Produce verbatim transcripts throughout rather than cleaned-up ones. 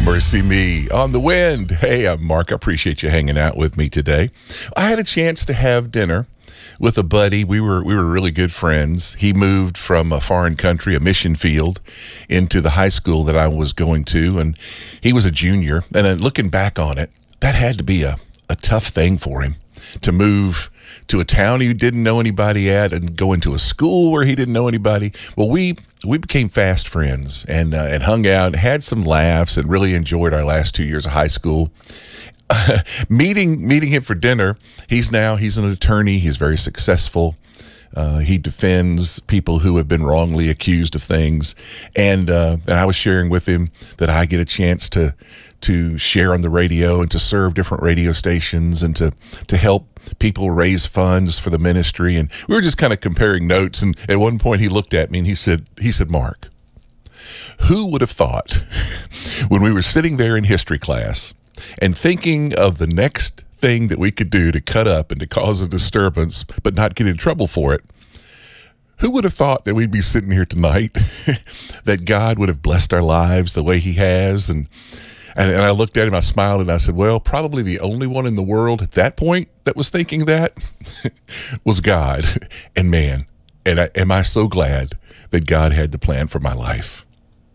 Mercy Me on the Wind. Hey, I'm Mark. I appreciate you hanging out with me today. I had a chance to have dinner with a buddy. We were we were really good friends. He moved from a foreign country, a mission field, into the high school that I was going to, and he was a junior. And then looking back on it, that had to be a, a tough thing for him to move to a town he didn't know anybody at and go into a school where he didn't know anybody. Well, we we became fast friends and uh, and hung out, had some laughs, and really enjoyed our last two years of high school. Uh, meeting meeting him for dinner, he's now he's an attorney. He's very successful. Uh, he defends people who have been wrongly accused of things, and uh, and I was sharing with him that I get a chance to to share on the radio and to serve different radio stations and to to help people raise funds for the ministry. And we were just kind of comparing notes. And at one point, he looked at me and he said, he said, "Mark, who would have thought when we were sitting there in history class and thinking of the next thing that we could do to cut up and to cause a disturbance but not get in trouble for it, who would have thought that we'd be sitting here tonight, that God would have blessed our lives the way he has?" And, and and I looked at him, I smiled, and I said, well, probably the only one in the world at that point that was thinking that was God. And man, and I, am I so glad that God had the plan for my life.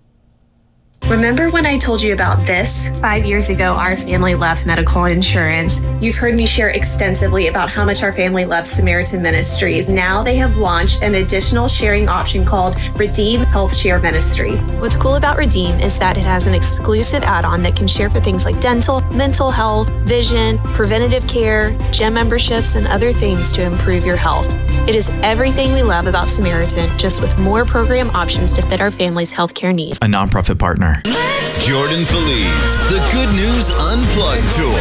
Remember when I told you about this? Five years ago, our family left medical insurance. You've heard me share extensively about how much our family loves Samaritan Ministries. Now they have launched an additional sharing option called Redeem Health Share Ministry. What's cool about Redeem is that it has an exclusive add-on that can share for things like dental, mental health, vision, preventative care, gym memberships, and other things to improve your health. It is everything we love about Samaritan, just with more program options to fit our family's healthcare needs. A nonprofit partner. Jordan Feliz, the Good News Unplugged Tour.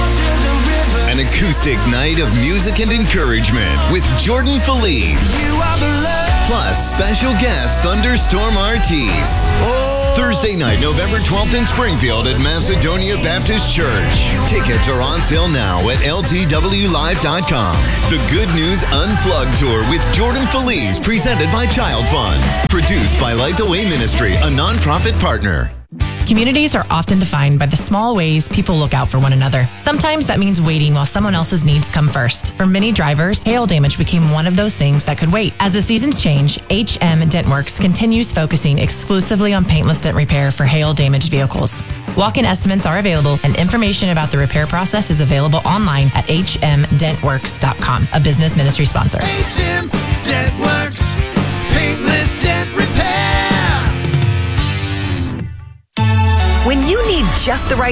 An acoustic night of music and encouragement with Jordan Feliz. Plus special guest Thunderstorm Artis. Thursday night, November twelfth in Springfield at Macedonia Baptist Church. Tickets are on sale now at L T W live dot com. The Good News Unplugged Tour with Jordan Feliz, presented by Child Fund. Produced by Light the Way Ministry, a nonprofit partner. Communities are often defined by the small ways people look out for one another. Sometimes that means waiting while someone else's needs come first. For many drivers, hail damage became one of those things that could wait. As the seasons change, H M DentWorks continues focusing exclusively on paintless dent repair for hail damaged vehicles. Walk-in estimates are available, and information about the repair process is available online at H M dent works dot com, a business ministry sponsor. H M DentWorks, paintless dent repair. When you need just the right